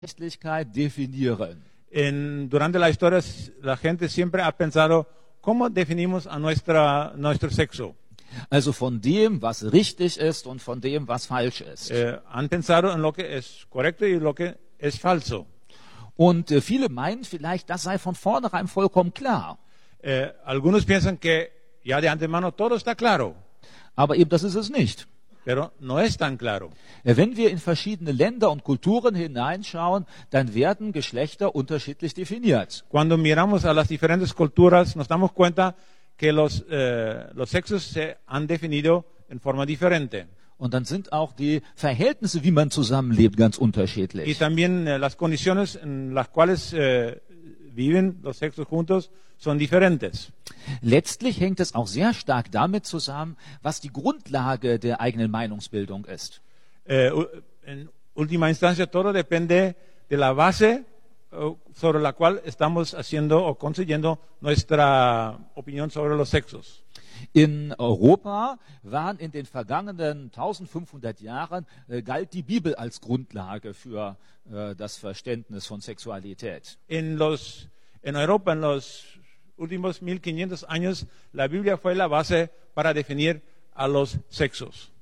Geschlechtlichkeit definieren. Durante la historia, la gente siempre ha pensado, ¿cómo definimos a nuestro sexo? Also von dem, was richtig ist und von dem, was falsch ist. Han pensado en lo que es correcto y lo que es falso. Und viele meinen vielleicht, das sei von vornherein vollkommen klar. Algunos piensan que ya de antemano todo está claro, Aber eben das ist es nicht. pero no es tan claro. Wenn wir in verschiedene Länder und Kulturen hineinschauen, dann werden Geschlechter unterschiedlich definiert. Cuando miramos a las diferentes culturas, nos damos cuenta que los sexos se han definido en forma diferente. Und dann sind auch die Verhältnisse, wie man zusammenlebt, ganz Y unterschiedlich. también las condiciones en las cuales viven los sexos juntos son diferentes. Letztlich hängt es auch sehr stark damit zusammen, was die Grundlage der eigenen Meinungsbildung ist. En última instancia, todo depende de la base sobre la cual estamos haciendo o consiguiendo nuestra opinión sobre los sexos. In Europa waren in den vergangenen 1500 Jahren, galt die Bibel als Grundlage für das Verständnis von Sexualität. En Europa, en los últimos 1500 años, la Biblia fue la base para definir a los sexos.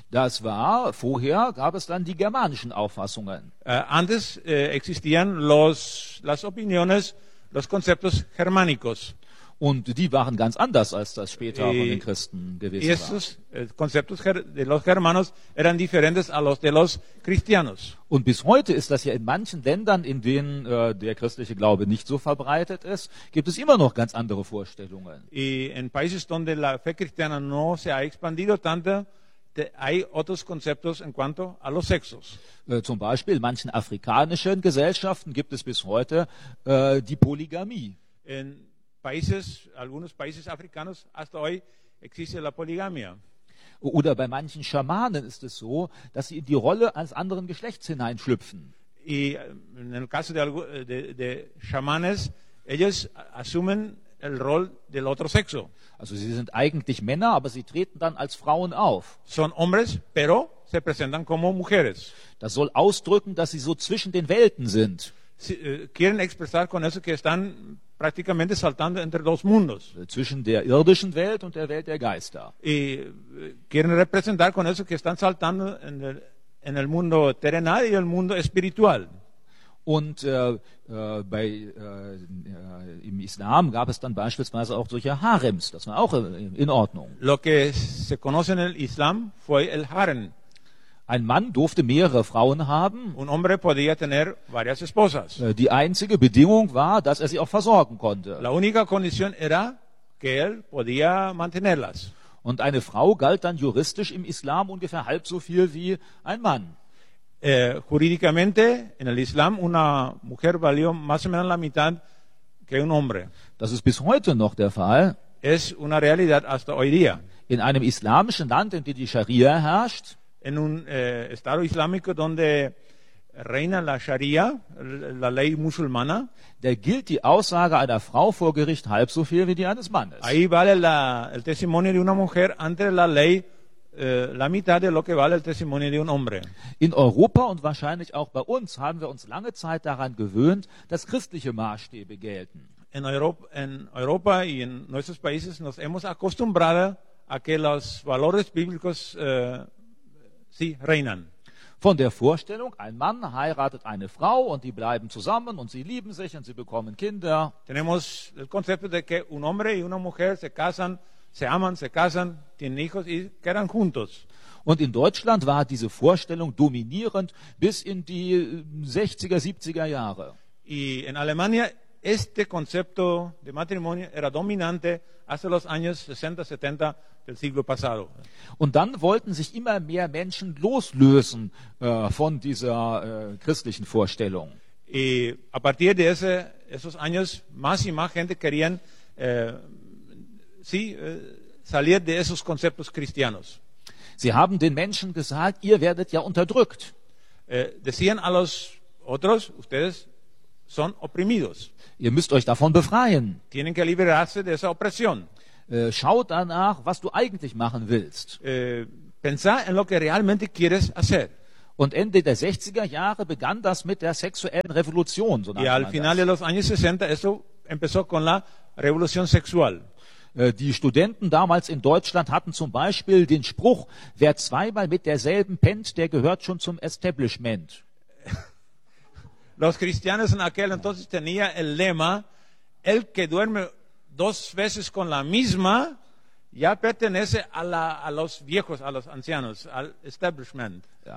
Vorher gab es dann die germanischen Auffassungen. Antes existían las opiniones, los conceptos germánicos. Und die waren ganz anders, als das später von den Christen Y gewesen war. esos conceptos de los germanos eran diferentes a los de los cristianos. Und bis heute ist das ja in manchen Ländern, in denen der christliche Glaube nicht so verbreitet ist, gibt es immer noch ganz andere Vorstellungen. Y en países donde la fe cristiana no se ha expandido tanto, hay otros conceptos en cuanto a los sexos. Zum Beispiel in manchen afrikanischen Gesellschaften gibt es bis heute die Polygamie. En algunos países africanos, hasta hoy existe la poligamia. Oder bei manchen Schamanen ist es so, dass sie in die Rolle eines anderen Geschlechts hineinschlüpfen. Y en el caso de chamanes, ellos asumen el rol del otro sexo. Also sie sind eigentlich Männer, aber sie treten dann als Frauen auf. Son hombres, pero se presentan como mujeres. Das soll ausdrücken, dass sie so zwischen den Welten sind. Quieren expresar con eso que están prácticamente saltando entre dos mundos. Zwischen der irdischen Welt und der Welt der Geister. Y quieren representar con eso que están saltando en el mundo terrenal y el mundo espiritual. Und im Islam gab es dann beispielsweise auch solche Harems. Das war auch in Ordnung. Lo que se conoce en el Islam fue el harem. Ein Mann durfte mehrere Frauen haben. Un hombre podía tener varias esposas. Die einzige Bedingung war, dass er sie auch versorgen konnte. La única condición era que él podía mantenerlas. Und eine Frau galt dann juristisch im Islam ungefähr halb so viel wie ein Mann. Jurídicamente, en el Islam, una mujer valió más o menos la mitad que un hombre. Das ist bis heute noch der Fall. Es una realidad hasta hoy día. In einem islamischen Land, in dem die Scharia herrscht, en un Estado islámico donde reina la Scharia, la ley musulmana, da gilt die Aussage einer Frau vor Gericht halb so viel wie die eines Mannes. Ahí vale el testimonio de una mujer ante la ley la mitad de lo que vale el testimonio de un hombre. In Europa und wahrscheinlich auch bei uns haben wir uns lange Zeit daran gewöhnt, dass christliche Maßstäbe gelten. En Europa y en nuestros países nos hemos acostumbrado a que los valores bíblicos sí reinan. Von der Vorstellung, ein Mann heiratet eine Frau und die bleiben zusammen und sie lieben sich und sie bekommen Kinder. Tenemos el concepto de que un hombre y una mujer se casan, se aman, se casan, tienen hijos y quedan juntos. Und in Deutschland war diese Vorstellung dominierend bis in die 60er, 70er Jahre. Y en Alemania este concepto de matrimonio era dominante hasta los años 60, 70 del siglo pasado. Und dann wollten sich immer mehr Menschen loslösen von dieser christlichen Vorstellung. Y a partir de esos años, más y más gente querían salir de esos conceptos cristianos. Sie haben den Menschen gesagt, ihr werdet ja unterdrückt. Decían a los otros, ustedes son oprimidos. Ihr müsst euch davon befreien. Tienen que liberarse de esa opresión. Schaut danach, was du eigentlich machen willst. Pensá en lo que realmente quieres hacer. Und Ende der 60er Jahre begann das mit der sexuellen Revolution. So Y nannte al man final das. de los años 60 eso empezó con la revolución sexual. Die Studenten damals in Deutschland hatten zum Beispiel den Spruch, wer zweimal mit derselben pennt, der gehört schon zum Establishment. Los cristianos en aquel entonces tenían el lema, el que duerme 2 veces con la misma, ya pertenece a los viejos, a los ancianos, al establishment. Ja.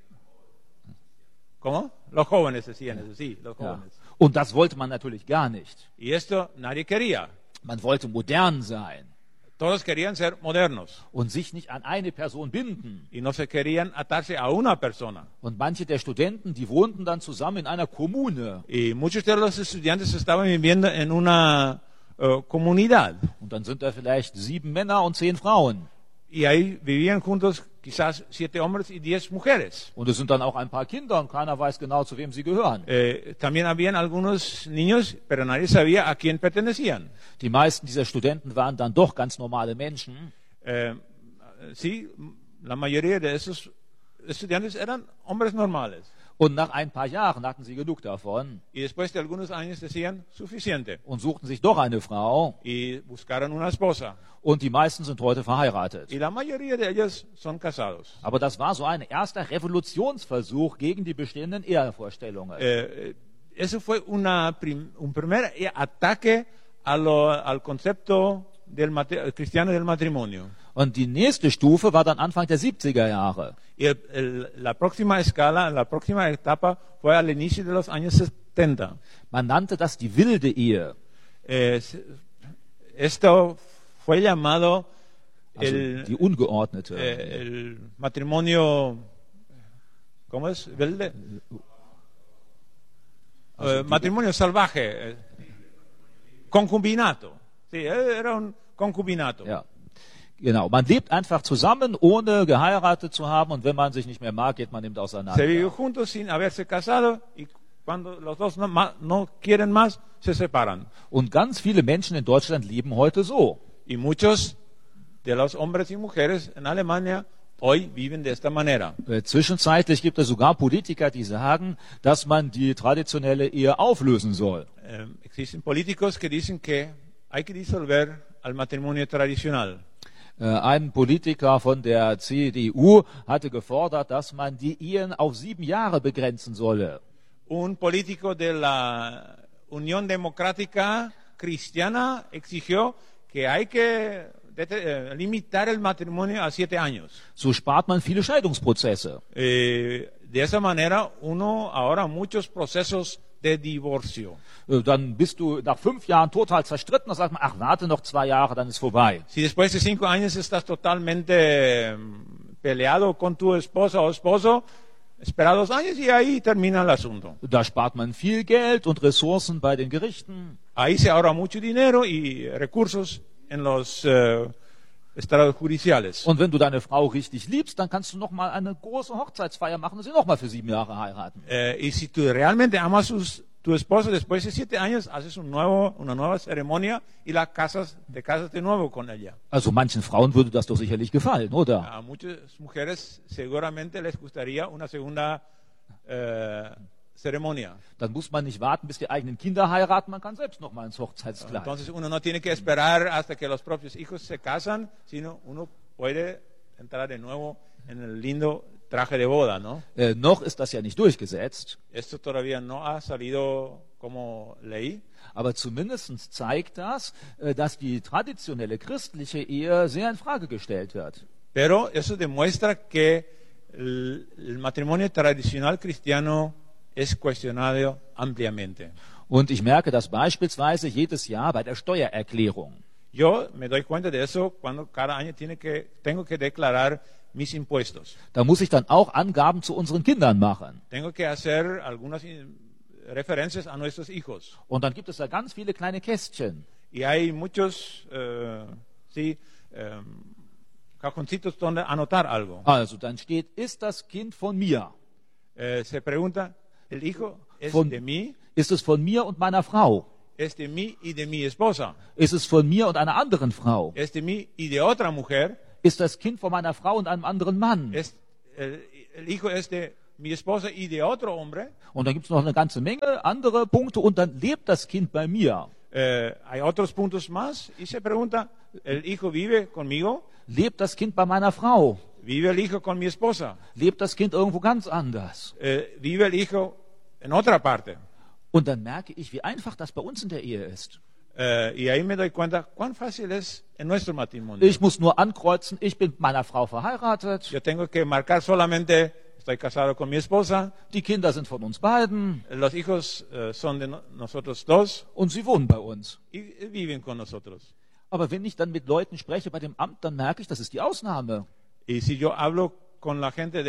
¿Cómo? Los jóvenes decían eso, sí, los Ja. jóvenes. Und das wollte man natürlich gar nicht. Y esto nadie quería. Man wollte modern sein Todos querían ser modernos und sich nicht an eine Person binden. y no se querían atarse a una persona. Und manche der Studenten, die wohnten dann zusammen in einer Kommune. Y muchos de los estudiantes estaban viviendo en una comunidad. Und dann sind da vielleicht 7 Männer und 10 Frauen. Y ahí vivían juntos quizás 7 hombres y 10 mujeres. Und es sind dann auch ein paar Kinder und keiner weiß genau, zu wem sie gehören. También habían algunos niños, pero nadie sabía a quién pertenecían. Die meisten dieser Studenten waren dann doch ganz normale Menschen. Sí, la mayoría de esos estudiantes eran hombres normales. Und nach ein paar Jahren hatten sie genug davon Y después de algunos años decían, suficiente. und suchten sich doch eine Frau. Y buscaron una esposa. Und die meisten sind heute verheiratet. Y la mayoría de ellos son casados. Aber das war so ein erster Revolutionsversuch gegen die bestehenden Ehevorstellungen. Eso fue un primer ataque al concepto cristiano del matrimonio. Und die nächste Stufe war dann Anfang der 70er Jahre. Y la próxima escala, la próxima etapa fue al inicio de los años 70. Man nannte das die wilde Ehe. Esto fue llamado Also die ungeordnete. el matrimonio, ¿cómo es? ¿Velde? Matrimonio salvaje, concubinato. Sí, era un concubinato. Ja. Genau, man lebt einfach zusammen, ohne geheiratet zu haben, und wenn man sich nicht mehr mag, geht man eben Se auseinander. vivió juntos sin haberse casado y cuando los dos no quieren más, se separan. Und ganz viele Menschen in Deutschland leben heute so. Y muchos de los hombres y mujeres en Alemania hoy viven de esta manera. Zwischenzeitlich gibt es sogar Politiker, die sagen, dass man die traditionelle Ehe auflösen soll. Existen políticos que dicen que hay que disolver al matrimonio tradicional. Ein Politiker von der CDU hatte gefordert, dass man die Ehen auf 7 Jahre begrenzen solle. Un político de la Unión Democrática Cristiana exigió que hay que limitar el matrimonio a 7 años. So spart man viele Scheidungsprozesse. De esa manera, ahora muchos procesos de divorcio. Dann bist du nach 5 Jahren total zerstritten, dann sagt man, ach, warte noch 2 Jahre, dann ist vorbei. Si después de 5 años estás totalmente peleado con tu esposa o esposo, espera 2 años y ahí termina el asunto. Da spart man viel Geld und Ressourcen bei den Gerichten. Ahí se ahorra mucho dinero y recursos en los estados judiciales. Und wenn du deine Frau richtig liebst, dann kannst du noch mal eine große Hochzeitsfeier machen und sie noch mal für 7 Jahre heiraten. Y si tú realmente amas tu esposo, después de 7 años haces una nueva ceremonia y te casas de nuevo con ella. Also manchen Frauen würde das doch sicherlich gefallen, oder? A muchas mujeres seguramente les gustaría una segunda ceremonia. Dann muss man nicht warten, bis die eigenen Kinder heiraten, man kann selbst noch mal ins Hochzeitskleid. Entonces uno no tiene que esperar hasta que los propios hijos se casan, sino uno puede entrar de nuevo en el lindo traje de boda, ¿no? Noch ist das ja nicht durchgesetzt, Esto todavía no ha salido como ley, aber zumindest zeigt das, dass die traditionelle christliche Ehe sehr in Frage gestellt wird. pero eso demuestra que el matrimonio tradicional cristiano es cuestionado ampliamente. Und ich merke das beispielsweise jedes Jahr bei der Steuererklärung. Yo me doy cuenta de eso cuando cada año tengo que declarar mis impuestos. Da muss ich dann auch Angaben zu unseren Kindern machen. Tengo que hacer algunas referencias a nuestros hijos. Und dann gibt es da ganz viele kleine Kästchen. Y hay muchos cajoncitos donde anotar algo. Also dann steht, ist das Kind von mir? Se pregunta, ¿el hijo es Von- de mí? Ist es von mir und meiner Frau? ¿Es de mí y de mi esposa? Ist es von mir und einer anderen Frau? ¿Es de mí y de otra mujer? Ist das Kind von meiner Frau und einem anderen Mann? ¿El hijo es de mi esposa y de otro hombre. Und dann gibt es noch eine ganze Menge andere Punkte und dann lebt das Kind bei mir. Hay otros puntos más y se pregunta, ¿el hijo vive conmigo? Lebt das Kind bei meiner Frau? ¿Vive el hijo con mi esposa? Lebt das Kind irgendwo ganz anders? ¿Vive el hijo en otra parte? Und dann merke ich, wie einfach das bei uns in der Ehe ist. Y ahí me doy cuenta cuán fácil es en nuestro matrimonio. Ich muss nur ankreuzen, ich bin mit meiner Frau verheiratet, Yo tengo que marcar solamente, estoy casado con mi esposa, die Kinder sind von uns beiden los hijos son de nosotros dos und sie wohnen bei uns. y viven con nosotros. Aber wenn ich dann mit Leuten spreche bei dem Amt, dann merke ich, das ist die Ausnahme. Y si yo hablo con la gente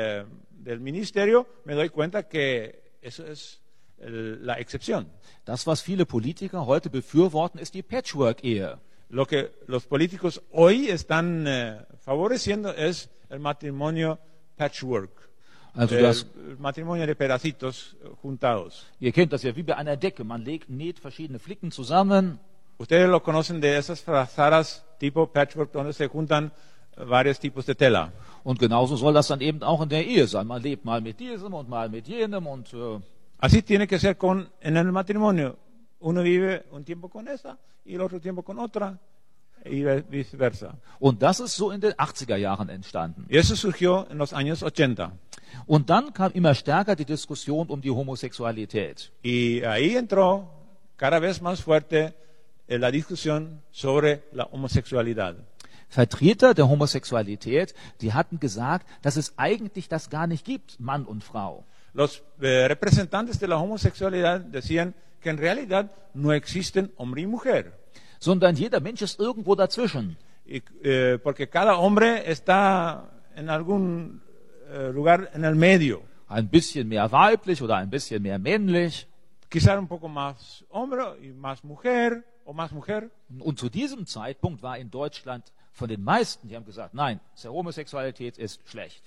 del ministerio, me doy cuenta que eso es la excepción. Das, was viele Politiker heute befürworten, ist die Patchwork-Ehe. Lo que los políticos hoy están favoreciendo es el matrimonio patchwork, Also el das, matrimonio de pedacitos juntados. ihr kennt das ja wie bei einer Decke. Man näht verschiedene Flicken zusammen Ustedes lo conocen de esas frazadas tipo patchwork, donde se juntan varios tipos de tela. und genauso soll das dann eben auch in der Ehe sein. Man lebt mal mit diesem und mal mit jenem und Así tiene que ser en el matrimonio. Uno vive un tiempo con esa y el otro tiempo con otra y viceversa. das ist so in den 80er Jahren entstanden. Y eso surgió en los años 80. Und dann kam immer stärker die Diskussion um die Homosexualität. Y ahí entró cada vez más fuerte la discusión sobre la homosexualidad. Vertreter der Homosexualität, die hatten gesagt, dass es eigentlich das gar nicht gibt, Mann und Frau. Los representantes de la homosexualidad decían que en realidad no existen hombre y mujer, Sondern jeder Mensch ist irgendwo dazwischen. porque cada hombre está en algún lugar en el medio, Ein bisschen mehr weiblich oder ein bisschen mehr männlich. quizá un poco más hombre y más mujer o más mujer. Und zu diesem Zeitpunkt war in Deutschland von den meisten, die haben gesagt, nein, Homosexualität ist schlecht.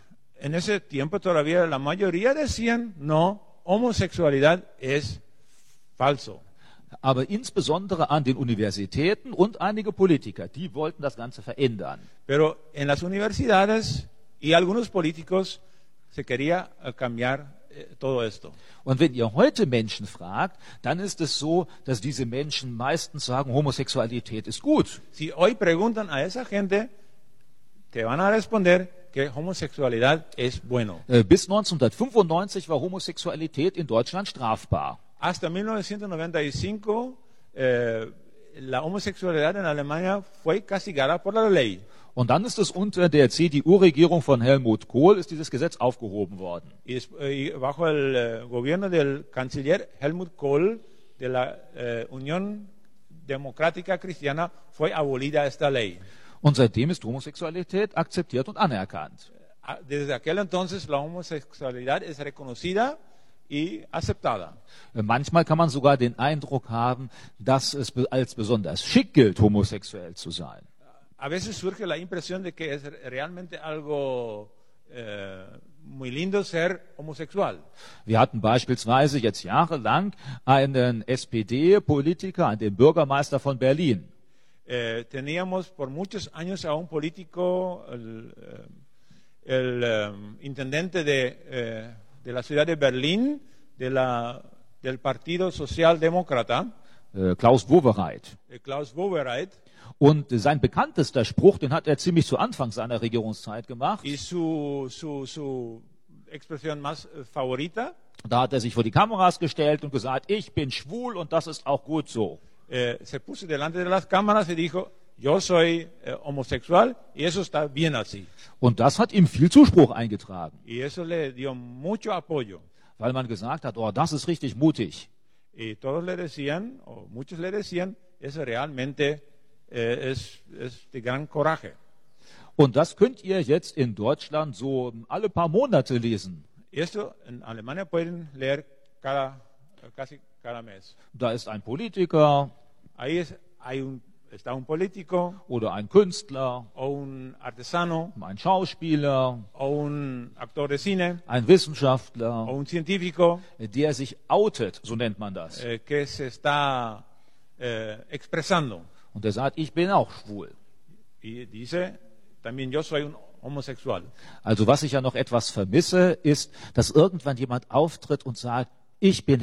En ese tiempo todavía la mayoría decían no, homosexualidad es falso. Aber insbesondere an den Universitäten und einige Politiker, die wollten das Ganze verändern. Pero en las universidades y algunos políticos se quería cambiar todo esto. Und wenn ihr heute Menschen fragt, dann ist es so, dass diese Menschen meistens sagen, Homosexualität ist gut. Si hoy preguntan a esa gente, te van a responder que homosexualidad es bueno. Bis 1995 war Homosexualität in Deutschland strafbar. Hasta 1995 la homosexualidad en Alemania fue castigada por la ley. Und dann ist es unter der CDU-Regierung von Helmut Kohl, ist dieses Gesetz aufgehoben worden. Y bajo el gobierno del canciller Helmut Kohl de la Unión Democrática Cristiana fue abolida esta ley. Und seitdem ist Homosexualität akzeptiert und anerkannt. Desde aquel entonces la homosexualidad es reconocida y aceptada. Manchmal kann man sogar den Eindruck haben, dass es als besonders schick gilt, homosexuell zu sein. A veces surge la impresión de que es realmente algo muy lindo ser homosexual. Wir hatten beispielsweise jetzt jahrelang einen SPD-Politiker, den Bürgermeister von Berlin. Teníamos por muchos años a un político, el intendente de la ciudad de Berlín, del Partido Socialdemócrata, Klaus Wowereit. Klaus Wowereit. Und sein bekanntester Spruch, den hat er ziemlich zu Anfang seiner Regierungszeit gemacht. Y su expresión más favorita. Da hat er sich vor die Kameras gestellt und gesagt, ich bin schwul und das ist auch gut so. Se puso delante de las cámaras y dijo, yo soy homosexual y eso está bien así. Und das hat ihm viel Zuspruch eingetragen. Y eso le dio mucho apoyo. Weil man gesagt hat, oh, das ist richtig mutig. Y todos le decían, o muchos le decían, eso realmente es de gran coraje. Und das könnt ihr jetzt in Deutschland so alle paar Monate lesen. Y esto en Alemania pueden leer casi cada mes. Da ist ein Politiker. Ahí está un político. Oder ein Künstler. O un artesano. Ein Schauspieler. O un actor de cine. Ein Wissenschaftler. O un científico. Der sich outet, so nennt man das. Que se está expresando. Und der sagt, ich bin auch schwul. Y dice, también yo soy un homosexual. Also was ich ja noch etwas vermisse, ist, dass irgendwann jemand auftritt und sagt, ich bin